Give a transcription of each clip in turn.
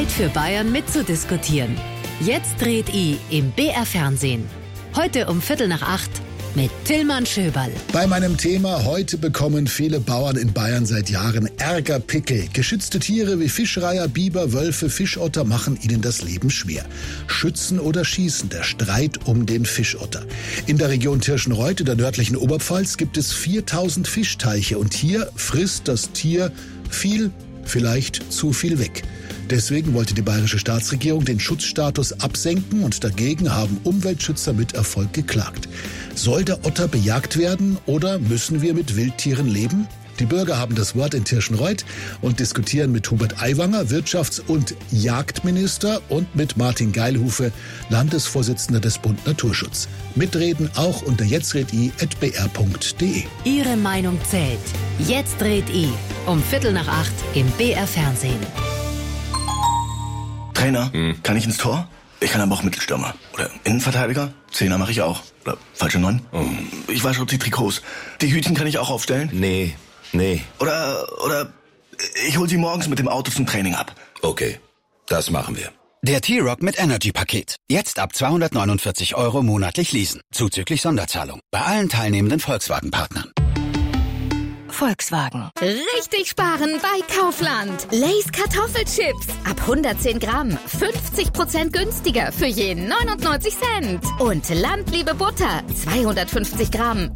Zeit für Bayern mitzudiskutieren. Jetzt dreht I im BR Fernsehen. Heute um 7:45 mit Tillmann Schöberl. Bei meinem Thema heute bekommen viele Bauern in Bayern seit Jahren Ärgerpickel. Geschützte Tiere wie Fischreiher, Biber, Wölfe, Fischotter machen ihnen das Leben schwer. Schützen oder schießen, der Streit um den Fischotter. In der Region Tirschenreuth in der nördlichen Oberpfalz gibt es 4000 Fischteiche und hier frisst das Tier viel, vielleicht zu viel weg. Deswegen wollte die bayerische Staatsregierung den Schutzstatus absenken und dagegen haben Umweltschützer mit Erfolg geklagt. Soll der Otter bejagt werden oder müssen wir mit Wildtieren leben? Die Bürger haben das Wort in Tirschenreuth und diskutieren mit Hubert Aiwanger, Wirtschafts- und Jagdminister, und mit Martin Geilhufe, Landesvorsitzender des Bund Naturschutz. Mitreden auch unter jetztredI@br.de. Ihre Meinung zählt. Jetzt dreht I um 7:45 im BR Fernsehen. Trainer, kann ich ins Tor? Ich kann aber auch Mittelstürmer. Oder Innenverteidiger? Zehner mache ich auch. Oder falsche 9? Ich wasche auch die Trikots. Die Hütchen kann ich auch aufstellen? Nee. Oder ich hol sie morgens mit dem Auto zum Training ab. Okay, das machen wir. Der T-Rock mit Energy-Paket. Jetzt ab 249 € monatlich leasen. Zuzüglich Sonderzahlung. Bei allen teilnehmenden Volkswagen-Partnern. Volkswagen. Richtig sparen bei Kaufland. Lay's Kartoffelchips. Ab 110 Gramm. 50% günstiger für je 99 Cent. Und Landliebe Butter. 250 Gramm.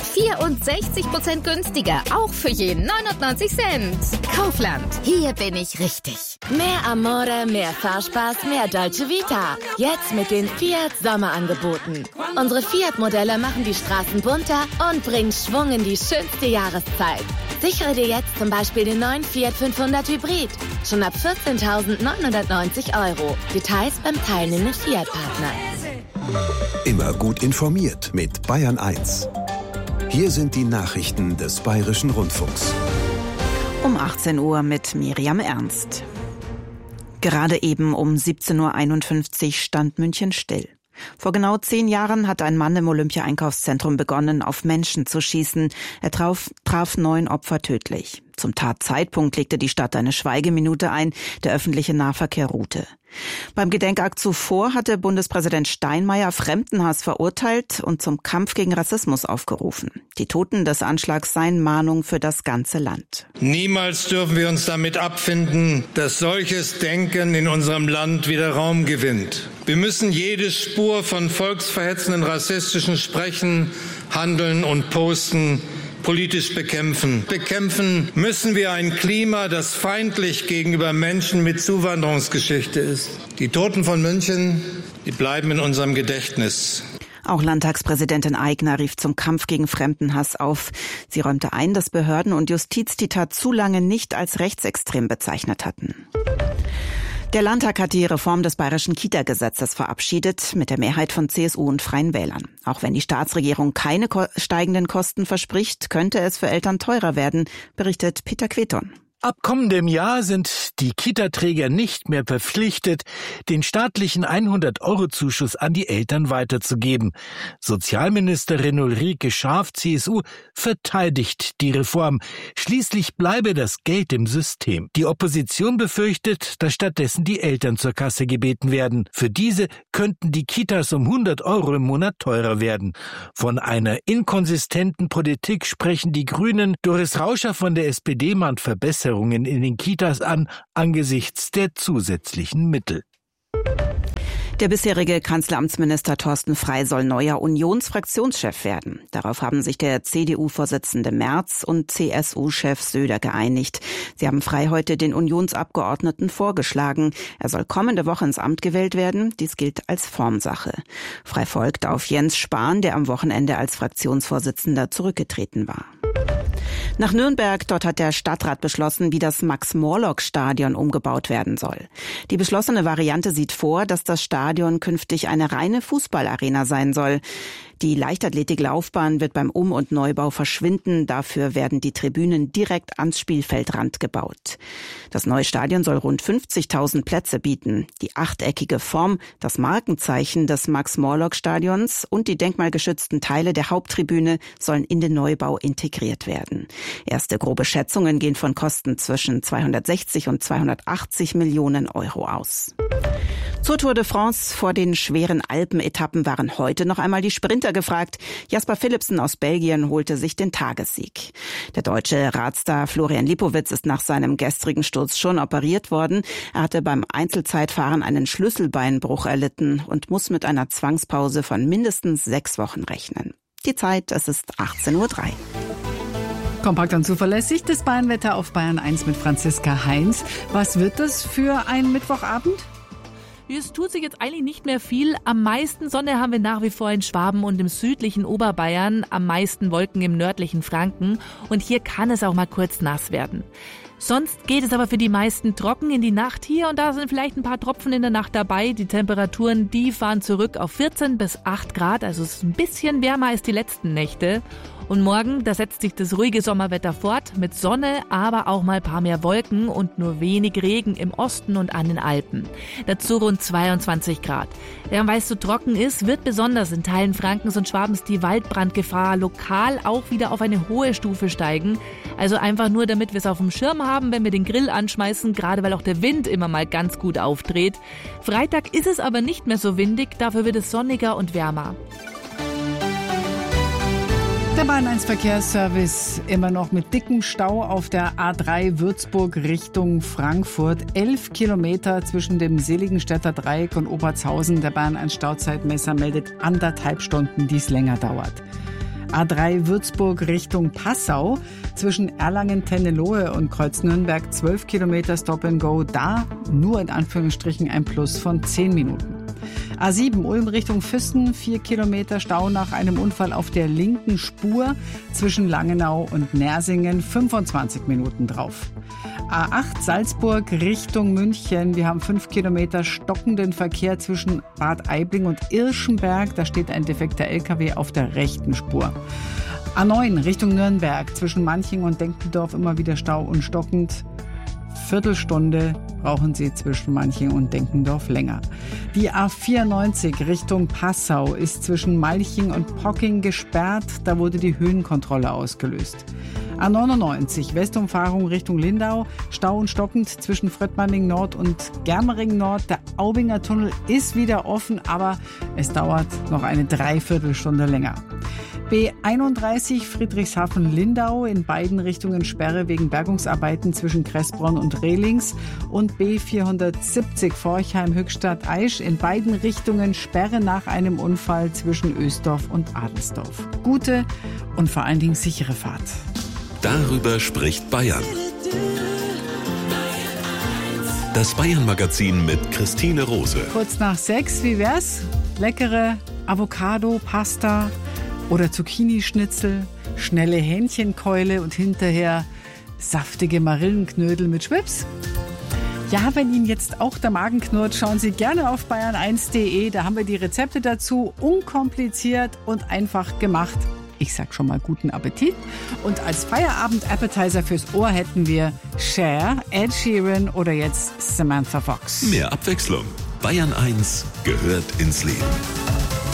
64% günstiger. Auch für je 99 Cent. Kaufland. Hier bin ich richtig. Mehr Amore, mehr Fahrspaß, mehr Dolce Vita. Jetzt mit den Fiat Sommerangeboten. Unsere Fiat-Modelle machen die Straßen bunter und bringen Schwung in die schönste Jahreszeit. Sichere dir jetzt zum Beispiel den neuen Fiat 500 Hybrid. Schon ab 14.990 €. Details beim teilnehmenden Fiat-Partner. Immer gut informiert mit Bayern 1. Hier sind die Nachrichten des Bayerischen Rundfunks. Um 18 Uhr mit Miriam Ernst. Gerade eben um 17:51 Uhr stand München still. Vor genau 10 Jahren hat ein Mann im Olympia-Einkaufszentrum begonnen, auf Menschen zu schießen. Er traf 9 Opfer tödlich. Zum Tatzeitpunkt legte die Stadt eine Schweigeminute ein, der öffentliche Nahverkehr ruhte. Beim Gedenkakt zuvor hatte Bundespräsident Steinmeier Fremdenhass verurteilt und zum Kampf gegen Rassismus aufgerufen. Die Toten des Anschlags seien Mahnung für das ganze Land. Niemals dürfen wir uns damit abfinden, dass solches Denken in unserem Land wieder Raum gewinnt. Wir müssen jede Spur von volksverhetzenden, rassistischen Sprechen, Handeln und Posten politisch bekämpfen. Bekämpfen müssen wir ein Klima, das feindlich gegenüber Menschen mit Zuwanderungsgeschichte ist. Die Toten von München, die bleiben in unserem Gedächtnis. Auch Landtagspräsidentin Aigner rief zum Kampf gegen Fremdenhass auf. Sie räumte ein, dass Behörden und Justiz die Tat zu lange nicht als rechtsextrem bezeichnet hatten. Der Landtag hat die Reform des bayerischen Kita-Gesetzes verabschiedet, mit der Mehrheit von CSU und Freien Wählern. Auch wenn die Staatsregierung keine steigenden Kosten verspricht, könnte es für Eltern teurer werden, berichtet Peter Queton. Ab kommendem Jahr sind die Kita-Träger nicht mehr verpflichtet, den staatlichen 100-€ an die Eltern weiterzugeben. Sozialministerin Ulrike Schaaf, CSU, verteidigt die Reform. Schließlich bleibe das Geld im System. Die Opposition befürchtet, dass stattdessen die Eltern zur Kasse gebeten werden. Für diese könnten die Kitas um 100 € im Monat teurer werden. Von einer inkonsistenten Politik sprechen die Grünen. Doris Rauscher von der SPD mahnt Verbesserungen in den Kitas an, angesichts der zusätzlichen Mittel. Der bisherige Kanzleramtsminister Thorsten Frey soll neuer Unionsfraktionschef werden. Darauf haben sich der CDU-Vorsitzende Merz und CSU-Chef Söder geeinigt. Sie haben Frey heute den Unionsabgeordneten vorgeschlagen. Er soll kommende Woche ins Amt gewählt werden. Dies gilt als Formsache. Frey folgt auf Jens Spahn, der am Wochenende als Fraktionsvorsitzender zurückgetreten war. Nach Nürnberg, dort hat der Stadtrat beschlossen, wie das Max-Morlock-Stadion umgebaut werden soll. Die beschlossene Variante sieht vor, dass das Stadion künftig eine reine Fußballarena sein soll. Die Leichtathletiklaufbahn wird beim Um- und Neubau verschwinden. Dafür werden die Tribünen direkt ans Spielfeldrand gebaut. Das neue Stadion soll rund 50.000 Plätze bieten. Die achteckige Form, das Markenzeichen des Max-Morlock-Stadions und die denkmalgeschützten Teile der Haupttribüne sollen in den Neubau integriert werden. Erste grobe Schätzungen gehen von Kosten zwischen 260 und 280 Millionen Euro aus. Zur Tour de France vor den schweren Alpenetappen waren heute noch einmal die Sprinter gefragt. Jasper Philipsen aus Belgien holte sich den Tagessieg. Der deutsche Radstar Florian Lipowitz ist nach seinem gestrigen Sturz schon operiert worden. Er hatte beim Einzelzeitfahren einen Schlüsselbeinbruch erlitten und muss mit einer Zwangspause von mindestens 6 Wochen rechnen. Die Zeit, es ist 18:03 Uhr. Kompakt und zuverlässig, das Bayernwetter auf Bayern 1 mit Franziska Heinz. Was wird das für ein Mittwochabend? Es tut sich jetzt eigentlich nicht mehr viel. Am meisten Sonne haben wir nach wie vor in Schwaben und im südlichen Oberbayern, am meisten Wolken im nördlichen Franken. Und hier kann es auch mal kurz nass werden. Sonst geht es aber für die meisten trocken in die Nacht hier und da sind vielleicht ein paar Tropfen in der Nacht dabei. Die Temperaturen, die fahren zurück auf 14 bis 8 Grad, also es ist ein bisschen wärmer als die letzten Nächte. Und morgen, da setzt sich das ruhige Sommerwetter fort mit Sonne, aber auch mal ein paar mehr Wolken und nur wenig Regen im Osten und an den Alpen. Dazu rund 22 Grad. Ja, weil es so trocken ist, wird besonders in Teilen Frankens und Schwabens die Waldbrandgefahr lokal auch wieder auf eine hohe Stufe steigen. Also einfach nur, damit wir es auf dem Schirm haben, wenn wir den Grill anschmeißen, gerade weil auch der Wind immer mal ganz gut aufdreht. Freitag ist es aber nicht mehr so windig, dafür wird es sonniger und wärmer. Der Bayern 1 Verkehrsservice immer noch mit dickem Stau auf der A3 Würzburg Richtung Frankfurt. 11 Kilometer zwischen dem Seligenstädter Dreieck und Obertshausen. Der Bayern 1 Stauzeitmesser meldet 1,5 Stunden, die es länger dauert. A3 Würzburg Richtung Passau. Zwischen Erlangen-Tennelohe und Kreuz-Nürnberg 12 Kilometer Stop and Go. Da nur in Anführungsstrichen ein Plus von 10 Minuten. A7 Ulm Richtung Füssen, 4 Kilometer Stau nach einem Unfall auf der linken Spur zwischen Langenau und Nersingen, 25 Minuten drauf. A8 Salzburg Richtung München, wir haben 5 Kilometer stockenden Verkehr zwischen Bad Aibling und Irschenberg, da steht ein defekter LKW auf der rechten Spur. A9 Richtung Nürnberg, zwischen Manching und Denkendorf immer wieder Stau und stockend. Viertelstunde brauchen Sie zwischen Manching und Denkendorf länger. Die A94 Richtung Passau ist zwischen Malching und Pocking gesperrt. Da wurde die Höhenkontrolle ausgelöst. A99 Westumfahrung Richtung Lindau. Stau und stockend zwischen Fröttmanning Nord und Germering Nord. Der Aubinger Tunnel ist wieder offen, aber es dauert noch eine Dreiviertelstunde länger. B31 Friedrichshafen-Lindau, in beiden Richtungen Sperre wegen Bergungsarbeiten zwischen Kressbronn und Rehlings, und B470 Forchheim-Höchstadt-Aisch, in beiden Richtungen Sperre nach einem Unfall zwischen Ösdorf und Adelsdorf. Gute und vor allen Dingen sichere Fahrt. Darüber spricht Bayern. Das Bayern-Magazin mit Christine Rose. Kurz nach 6, wie wär's? Leckere Avocado, Pasta oder Zucchini-Schnitzel, schnelle Hähnchenkeule und hinterher saftige Marillenknödel mit Schwips? Ja, wenn Ihnen jetzt auch der Magen knurrt, schauen Sie gerne auf bayern1.de. Da haben wir die Rezepte dazu, unkompliziert und einfach gemacht. Ich sag schon mal guten Appetit. Und als Feierabend-Appetizer fürs Ohr hätten wir Cher, Ed Sheeran oder jetzt Samantha Fox. Mehr Abwechslung. Bayern 1 gehört ins Leben.